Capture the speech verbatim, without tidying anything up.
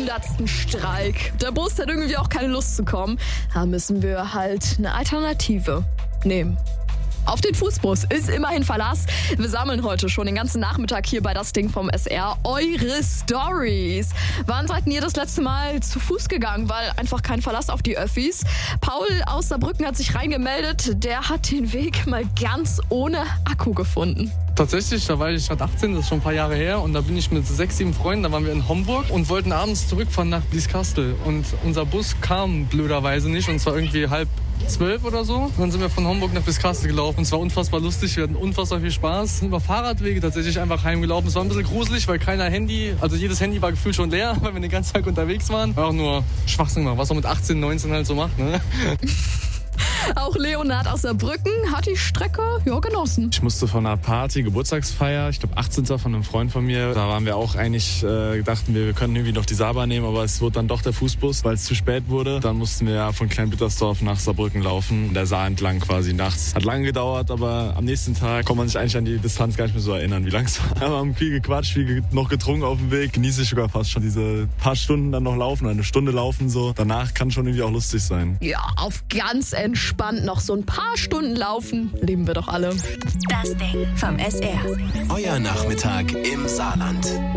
hundertsten Streik. Der Bus hat irgendwie auch keine Lust zu kommen. Da müssen wir halt eine Alternative nehmen. Auf den Fußbus ist immerhin Verlass. Wir sammeln heute schon den ganzen Nachmittag hier bei Das Ding vom S R eure Stories. Wann seid ihr das letzte Mal zu Fuß gegangen, weil einfach kein Verlass auf die Öffis? Paul aus Saarbrücken hat sich reingemeldet. Der hat den Weg mal ganz ohne Akku gefunden. Tatsächlich, da war ich gerade achtzehn, das ist schon ein paar Jahre her. Und da bin ich mit sechs, sieben Freunden, da waren wir in Homburg und wollten abends zurückfahren nach Blieskastel. Und unser Bus kam blöderweise nicht und zwar irgendwie halb zwölf oder so. Und dann sind wir von Homburg nach Blieskastel gelaufen. Und es war unfassbar lustig, wir hatten unfassbar viel Spaß. Sind über Fahrradwege tatsächlich einfach heimgelaufen. Es war ein bisschen gruselig, weil keiner Handy, also jedes Handy war gefühlt schon leer, weil wir den ganzen Tag unterwegs waren. War auch nur Schwachsinn gemacht, was man mit achtzehn, neunzehn halt so macht, ne? Auch Leonard aus Saarbrücken hat die Strecke ja genossen. Ich musste von einer Party, Geburtstagsfeier, ich glaube achtzehnten von einem Freund von mir. Da waren wir auch eigentlich, äh, dachten wir, wir können irgendwie noch die Saarbahn nehmen, aber es wurde dann doch der Fußbus, weil es zu spät wurde. Dann mussten wir ja von Kleinbittersdorf nach Saarbrücken laufen, der Saar entlang quasi nachts. Hat lange gedauert, aber am nächsten Tag kann man sich eigentlich an die Distanz gar nicht mehr so erinnern, wie lang es war. Wir haben viel gequatscht, viel noch getrunken auf dem Weg. Genieße ich sogar fast schon diese paar Stunden dann noch laufen, eine Stunde laufen so. Danach kann schon irgendwie auch lustig sein. Ja, auf ganz entspannt noch so ein paar Stunden laufen. Lieben wir doch alle. Das Ding vom S R. Euer Nachmittag im Saarland.